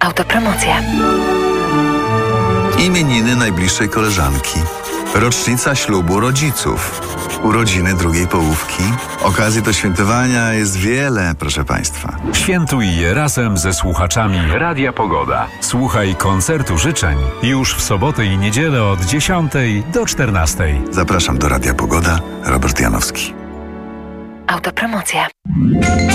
Autopromocja. Imieniny najbliższej koleżanki. Rocznica ślubu rodziców. Urodziny drugiej połówki. Okazji do świętowania jest wiele, proszę Państwa. Świętuj je razem ze słuchaczami Radia Pogoda. Słuchaj koncertu życzeń już w sobotę i niedzielę od 10 do 14. Zapraszam do Radia Pogoda. Robert Janowski. Autopromocja.